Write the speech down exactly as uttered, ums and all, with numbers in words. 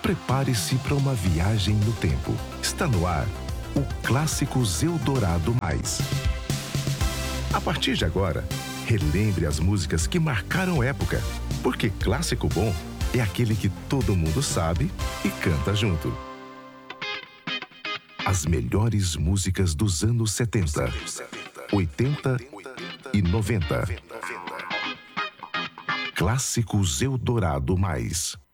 Prepare-se para uma viagem no tempo. Está no ar o Clássicos Eldorado Mais. A partir de agora, relembre as músicas que marcaram época, porque clássico bom é aquele que todo mundo sabe e canta junto. As melhores músicas dos anos setenta, oitenta e noventa. Clássicos Eldorado Mais.